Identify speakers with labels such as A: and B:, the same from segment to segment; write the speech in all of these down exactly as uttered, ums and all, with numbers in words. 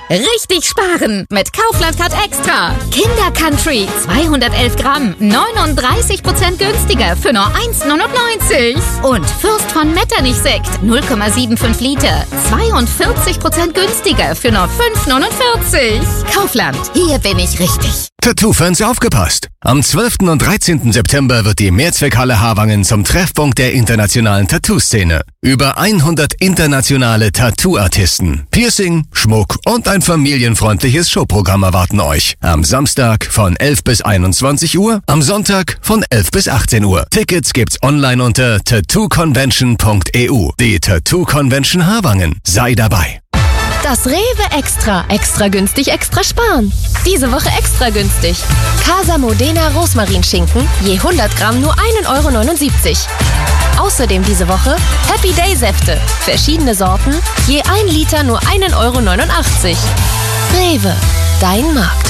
A: Richtig sparen mit Kaufland Card Extra. Kinder Country zweihundertelf Gramm, neununddreißig Prozent günstiger für nur eins neunundneunzig. Und Fürst von Metternich Sekt null Komma fünfundsiebzig Liter, zweiundvierzig Prozent günstiger für nur fünf neunundvierzig. Kaufland, hier bin ich richtig.
B: Tattoo-Fans aufgepasst! Am zwölften und dreizehnten September wird die Mehrzweckhalle Havangen zum Treffpunkt der internationalen Tattoo-Szene. Über hundert internationale Tattoo-Artisten, Piercing, Schmuck und ein familienfreundliches Showprogramm erwarten euch. Am Samstag von elf bis einundzwanzig Uhr, am Sonntag von elf bis achtzehn Uhr. Tickets gibt's online unter tattoo convention punkt e u. Die Tattoo Convention Havangen. Sei dabei.
C: Das Rewe Extra. Extra günstig, extra sparen. Diese Woche extra günstig. Casa Modena Rosmarinschinken, je hundert Gramm nur ein Euro neunundsiebzig. Außerdem diese Woche Happy Day Säfte. Verschiedene Sorten, je ein Liter nur ein Euro neunundachtzig. Rewe, dein Markt.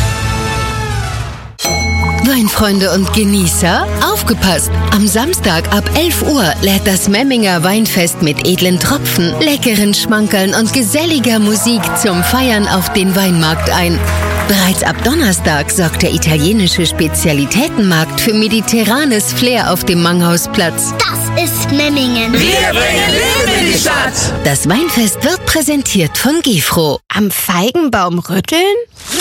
D: Weinfreunde und Genießer, aufgepasst! Am Samstag ab elf Uhr lädt das Memminger Weinfest mit edlen Tropfen, leckeren Schmankerln und geselliger Musik zum Feiern auf den Weinmarkt ein. Bereits ab Donnerstag sorgt der italienische Spezialitätenmarkt für mediterranes Flair auf dem Manghausplatz.
E: Das ist Memmingen.
F: Wir bringen Leben in die Stadt.
D: Das Weinfest wird präsentiert von Gefro.
C: Am Feigenbaum rütteln?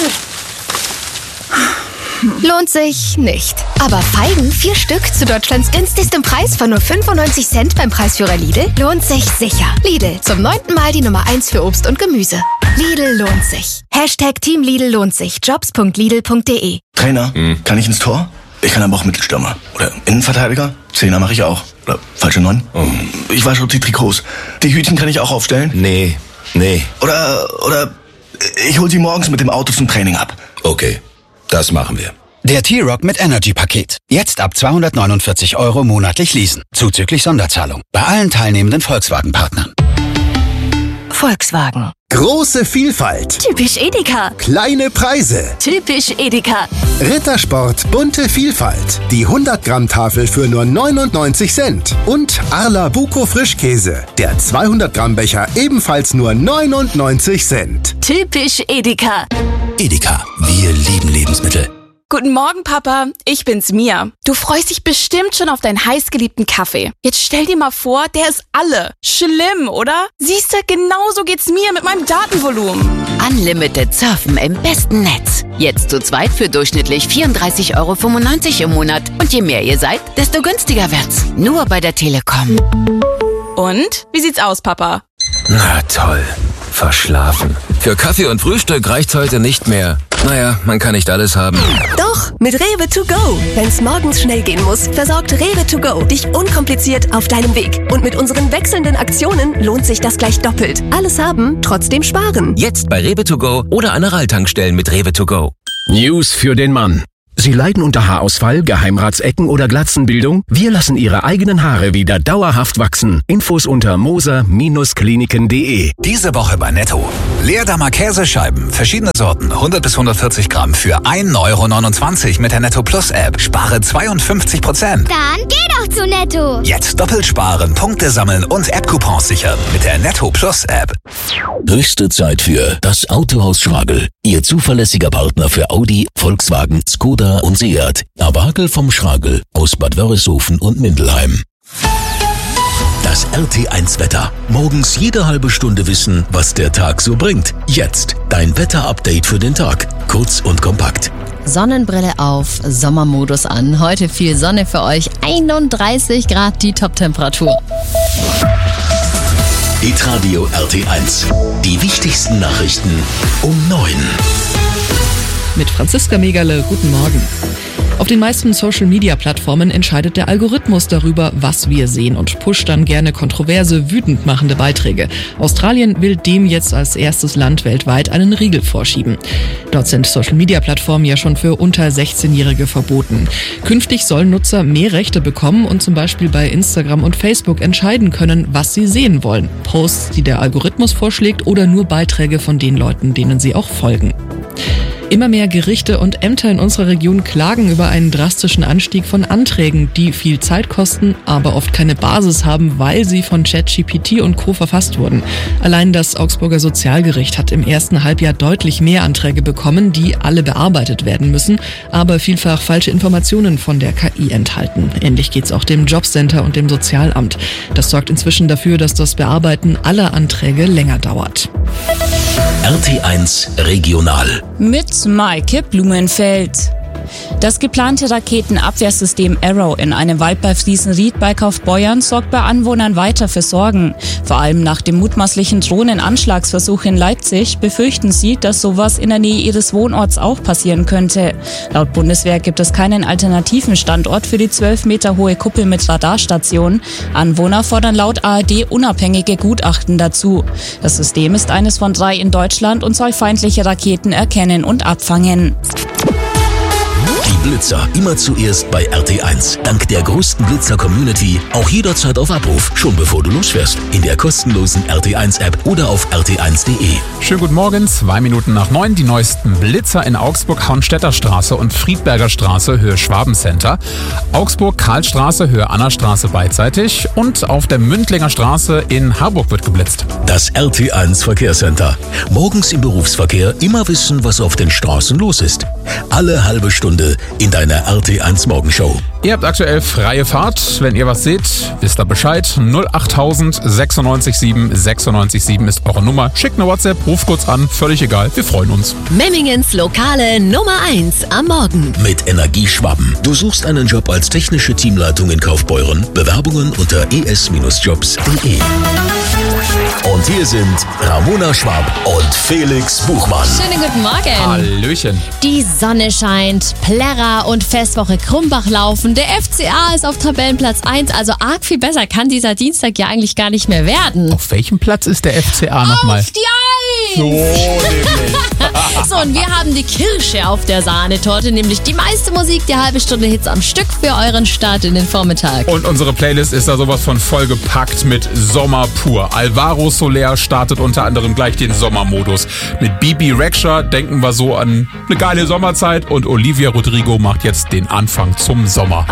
C: Lohnt sich nicht. Aber Feigen, vier Stück zu Deutschlands günstigstem Preis von nur fünfundneunzig Cent beim Preisführer Lidl, lohnt sich sicher. Lidl, zum neunten Mal die Nummer eins für Obst und Gemüse. Lidl lohnt sich. Hashtag Team Lidl lohnt sich. jobs punkt lidl punkt de.
G: Trainer, hm. kann ich ins Tor? Ich kann aber auch Mittelstürmer. Oder Innenverteidiger? Zehner mache ich auch. Oder falsche Neun? Oh. Ich wasche die Trikots. Die Hütchen kann ich auch aufstellen?
H: Nee, nee.
G: Oder, oder ich hol sie morgens mit dem Auto zum Training ab.
H: Okay. Das machen wir.
I: Der T-Rock mit Energy-Paket. Jetzt ab zweihundertneunundvierzig Euro monatlich leasen. Zuzüglich Sonderzahlung. Bei allen teilnehmenden Volkswagen-Partnern.
D: Volkswagen.
J: Große Vielfalt.
C: Typisch Edeka.
J: Kleine Preise.
C: Typisch Edeka.
J: Rittersport bunte Vielfalt. Die hundert Gramm Tafel für nur neunundneunzig Cent. Und Arla Buko Frischkäse. Der zweihundert Gramm Becher ebenfalls nur neunundneunzig Cent.
C: Typisch Edeka.
I: Edeka. Wir lieben Lebensmittel.
K: Guten Morgen, Papa. Ich bin's, Mia. Du freust dich bestimmt schon auf deinen heißgeliebten Kaffee. Jetzt stell dir mal vor, der ist alle. Schlimm, oder? Siehst du, genauso geht's mir mit meinem Datenvolumen.
D: Unlimited Surfen im besten Netz. Jetzt zu zweit für durchschnittlich vierunddreißig Euro fünfundneunzig im Monat. Und je mehr ihr seid, desto günstiger wird's. Nur bei der Telekom.
K: Und? Wie sieht's aus, Papa?
H: Na toll. Verschlafen. Für Kaffee und Frühstück reicht's heute nicht mehr. Naja, man kann nicht alles haben.
L: Doch, mit Rewe to go. Wenn's morgens schnell gehen muss, versorgt Rewe to go dich unkompliziert auf deinem Weg. Und mit unseren wechselnden Aktionen lohnt sich das gleich doppelt. Alles haben, trotzdem sparen.
H: Jetzt bei Rewe to go oder Aral-Tankstellen mit Rewe to go.
B: News für den Mann. Sie leiden unter Haarausfall, Geheimratsecken oder Glatzenbildung? Wir lassen Ihre eigenen Haare wieder dauerhaft wachsen. Infos unter moser Kliniken punkt de.
I: Diese Woche bei Netto. Leerdammer Käsescheiben, verschiedene Sorten, hundert bis hundertvierzig Gramm für ein Euro neunundzwanzig mit der Netto Plus App. Spare zweiundfünfzig Prozent.
E: Dann geh doch zu Netto.
I: Jetzt doppelt sparen, Punkte sammeln und App-Coupons sichern mit der Netto Plus App.
M: Höchste Zeit für das Autohaus Schragel. Ihr zuverlässiger Partner für Audi, Volkswagen, Skoda und Seat. Awagel vom Schragel aus Bad Wörishofen und Mindelheim. Das R T eins Wetter. Morgens jede halbe Stunde wissen, was der Tag so bringt. Jetzt dein Wetter-Update für den Tag. Kurz und kompakt.
C: Sonnenbrille auf, Sommermodus an. Heute viel Sonne für euch. einunddreißig Grad die Top-Temperatur.
M: Hitradio R T eins. Die wichtigsten Nachrichten um neun.
N: Mit Franziska Megerle, guten Morgen. Auf den meisten Social-Media-Plattformen entscheidet der Algorithmus darüber, was wir sehen und pusht dann gerne kontroverse, wütend machende Beiträge. Australien will dem jetzt als erstes Land weltweit einen Riegel vorschieben. Dort sind Social-Media-Plattformen ja schon für unter sechzehnjährige verboten. Künftig sollen Nutzer mehr Rechte bekommen und zum Beispiel bei Instagram und Facebook entscheiden können, was sie sehen wollen. Posts, die der Algorithmus vorschlägt oder nur Beiträge von den Leuten, denen sie auch folgen. Immer mehr Gerichte und Ämter in unserer Region klagen über einen drastischen Anstieg von Anträgen, die viel Zeit kosten, aber oft keine Basis haben, weil sie von ChatGPT und Co. verfasst wurden. Allein das Augsburger Sozialgericht hat im ersten Halbjahr deutlich mehr Anträge bekommen, die alle bearbeitet werden müssen, aber vielfach falsche Informationen von der K I enthalten. Ähnlich geht's auch dem Jobcenter und dem Sozialamt. Das sorgt inzwischen dafür, dass das Bearbeiten aller Anträge länger dauert.
M: R T eins Regional.
O: Mit Maike Blumenfeld. Das geplante Raketenabwehrsystem Arrow in einem Wald bei Friesenried bei Kaufbeuern sorgt bei Anwohnern weiter für Sorgen. Vor allem nach dem mutmaßlichen Drohnenanschlagsversuch in Leipzig befürchten sie, dass sowas in der Nähe ihres Wohnorts auch passieren könnte. Laut Bundeswehr gibt es keinen alternativen Standort für die zwölf Meter hohe Kuppel mit Radarstation. Anwohner fordern laut A R D unabhängige Gutachten dazu. Das System ist eines von drei in Deutschland und soll feindliche Raketen erkennen und abfangen.
M: Die Blitzer immer zuerst bei R T eins. Dank der größten Blitzer-Community auch jederzeit auf Abruf, schon bevor du losfährst. In der kostenlosen R T eins App oder auf r t eins punkt de.
P: Schönen guten Morgen, zwei Minuten nach neun. Die neuesten Blitzer in Augsburg, Hauenstädter Straße und Friedberger Straße, Höhe Schwabencenter. Augsburg, Karlstraße, Höhe Annastraße beidseitig. Und auf der Mündlinger Straße in Harburg wird geblitzt.
M: Das R T eins Verkehrscenter. Morgens im Berufsverkehr immer wissen, was auf den Straßen los ist. Alle halbe Stunde in deiner R T eins Morgenshow.
P: Ihr habt aktuell freie Fahrt. Wenn ihr was seht, wisst ihr Bescheid. null achttausend sechsundneunzig sieben sechsundneunzig sieben ist eure Nummer. Schickt eine WhatsApp, ruft kurz an, völlig egal. Wir freuen uns.
C: Memmingens lokale Nummer eins am Morgen.
M: Mit Energieschwaben. Du suchst einen Job als technische Teamleitung in Kaufbeuren. Bewerbungen unter e s jobs punkt de. Und hier sind Ramona Schwab und Felix Buchmann.
Q: Schönen guten Morgen.
P: Hallöchen.
Q: Die Sonne scheint, Plärra und Festwoche Krumbach laufen. Der F C A ist auf Tabellenplatz eins, also arg viel besser kann dieser Dienstag ja eigentlich gar nicht mehr werden.
P: Auf welchem Platz ist der F C A nochmal?
Q: Auf die Eins! So, nämlich. So, und wir haben die Kirsche auf der Sahnetorte, nämlich die meiste Musik, die halbe Stunde Hits am Stück für euren Start in den Vormittag.
P: Und unsere Playlist ist da sowas von vollgepackt mit Sommer pur. Alvaro Soler startet unter anderem gleich den Sommermodus. Mit Bibi Rexha denken wir so an eine geile Sommerzeit und Olivia Rodrigo macht jetzt den Anfang zum Sommer.